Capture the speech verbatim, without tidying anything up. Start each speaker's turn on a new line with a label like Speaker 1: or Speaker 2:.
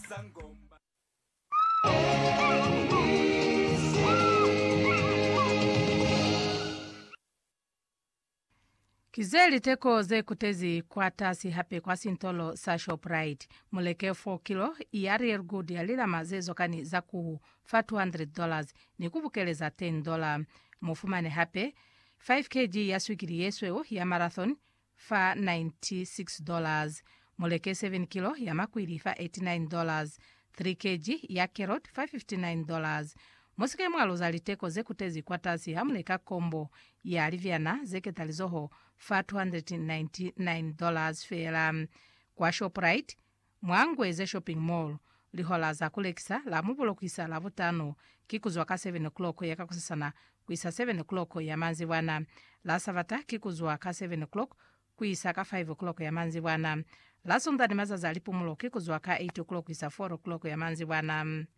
Speaker 1: Kizeli teko ze kutezi kwa tasi hape kwa sintolo sa Shoprite. Muleke four kilo iyari ergudi ya lila mazezo kani za kuhu fa two hundred dollars ni kubukeleza ten dollars. Mufumane hape five kilograms ya swikiri yesweo ya marathon fa ninety-six dollars. Muleke seven kilo ya makwiri fa eighty-nine dollars. three kilograms ya carrot fa fifty-nine dollars. Musike mwalo za liteko ze kutezi kwa tasi hamuleka kombo ya aliviana zeke talizoho fa two hundred ninety-nine dollars fela. Kwa Shoprite mwangwe ze shopping mall lihola za kulekisa la mubulo kuisa la vutano kikuzwa ka seven o'clock ya kakusasana kuisa seven o'clock ya manzi wana. La savata kikuzwa ka seven o'clock kuisa ka five o'clock ya manzi wana. La sondani maza za lipumulo kikuzwa ka eight o'clock kuisa four o'clock ya manzi wana.